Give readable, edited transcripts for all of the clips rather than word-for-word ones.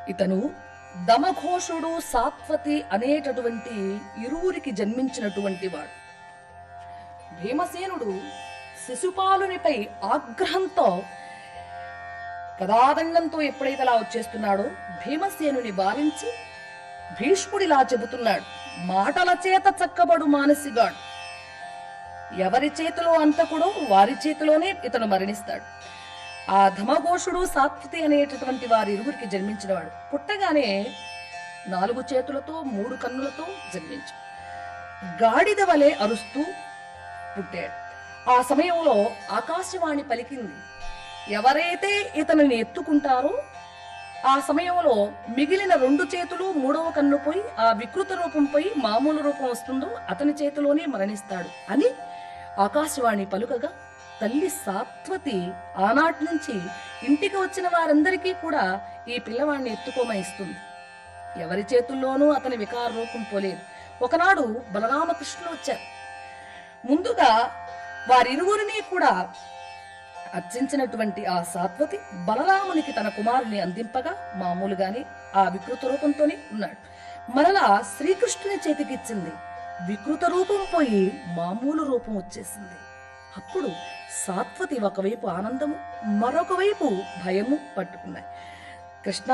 ఇతను దమఘోషుడు సాత్వతి అనేటటువంటి ఇరువురికి జన్మించినటువంటి వాడు. భీమసేనుడు శిశుపాలునిపై ఆగ్రహంతో గదాదండంతో ఎప్పుడైతే అలా వచ్చేస్తున్నాడో భీమసేనుని వారించి భీష్ముడిలా చెబుతున్నాడు, మాటల చేత చక్కబడు మానసిగాడు, ఎవరి చేతిలో అంతకుడో వారి చేతిలోనే ఇతను మరణిస్తాడు. ఆ ధమఘోషుడు సాత్వతి అనేటటువంటి వారి ఇరువురికి జన్మించినవాడు. పుట్టగానే 4 చేతులతో 3 కన్నులతో జన్మించాడు. గాడిద వలె అరుస్తూ పుట్టాడు. ఆ సమయంలో ఆకాశవాణి పలికింది, ఎవరైతే ఇతనిని ఎత్తుకుంటారో ఆ సమయంలో మిగిలిన 2 చేతులు 3వ కన్ను పోయి ఆ వికృత రూపం పోయి మామూలు రూపం వస్తుందో అతని చేతిలోనే మరణిస్తాడు అని ఆకాశవాణి పలుకగా తల్లి సాత్వతి ఆనాటి నుంచి ఇంటికి వచ్చిన వారందరికీ కూడా ఈ పిల్లవాడిని ఎత్తుకోమని ఇస్తుంది. ఎవరి చేతుల్లోనూ అతని వికార రూపం పోలేదు. ఒకనాడు బలరామకృష్ణులు వచ్చారు. ముందుగా వారిరువురిని కూడా అర్చించినటువంటి ఆ సాత్వతి బలరామునికి తన కుమారుని అందింపగా మామూలుగానే ఆ వికృత రూపంతోనే ఉన్నాడు. మరలా శ్రీకృష్ణుని చేతికిచ్చింది. వికృత రూపం పోయి మామూలు రూపం వచ్చేసింది. అప్పుడు సాత్వతి ఒకవైపు ఆనందము, మరొక వైపు భయము పట్టుకున్నాయి. కృష్ణ,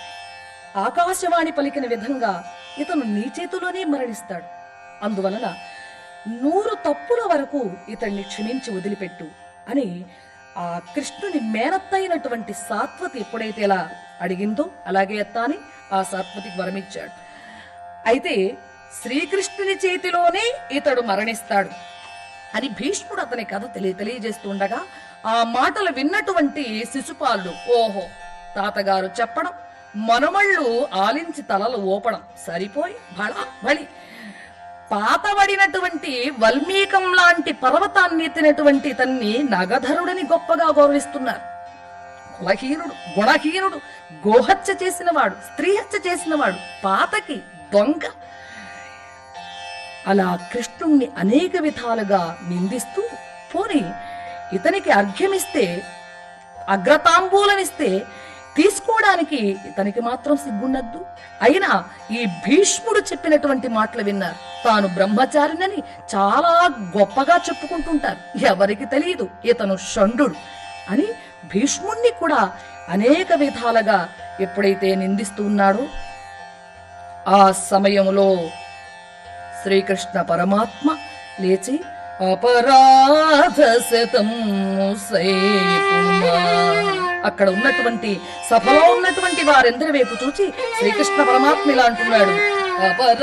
ఆకాశవాణి పలికిన విధంగా ఇతను నీ చేతిలోనే మరణిస్తాడు. అందువలన 100 తప్పుల వరకు ఇతన్ని క్షమించి వదిలిపెట్టు అని ఆ కృష్ణుని మేనత్తైనటువంటి సాత్వతి ఎప్పుడైతే ఇలా అడిగిందో అలాగే అత్తాని ఆ సాత్వతికి వరమిచ్చాడు. అయితే శ్రీకృష్ణుని చేతిలోనే ఇతడు మరణిస్తాడు అని భీష్ముడు అతని కథ తెలియజేస్తుండగా ఆ మాటలు విన్నటువంటి శిశుపాలుడు, ఓహో, తాతగారు చెప్పడం, మనమళ్ళు ఆలించి తలలు ఊపడం సరిపోయి బళి పాతబడినటువంటి వల్మీకం లాంటి పర్వతాన్ని ఎత్తినటువంటి ఇతన్ని నగధరుడిని గొప్పగా గౌరవిస్తున్నారు. కులహీనుడు, గుణహీనుడు, గోహత్య చేసినవాడు, స్త్రీహత్య చేసినవాడు, పాతకి దొంగ, అలా కృష్ణుణ్ణి అనేక విధాలుగా నిందిస్తూ, పోని ఇతనికి అర్ఘ్యమిస్తే, అగ్రతాంబూలమిస్తే తీసుకోవడానికి ఇతనికి మాత్రం సిగ్గున్నద్దు. అయినా ఈ భీష్ముడు చెప్పినటువంటి మాటలు విన్నారు. తాను బ్రహ్మచారినని చాలా గొప్పగా చెప్పుకుంటుంటారు. ఎవరికి తెలియదు ఇతను షండు అని భీష్ముణ్ణి కూడా అనేక విధాలుగా ఎప్పుడైతే నిందిస్తూ ఉన్నాడో ఆ సమయంలో శ్రీకృష్ణ పరమాత్మ లేచి అపరాధ శతం అక్కడ ఉన్నటువంటి సభలో ఉన్నటువంటి వారందరి వైపు చూచి శ్రీకృష్ణ పరమాత్మ ఇలా అంటున్నాడు,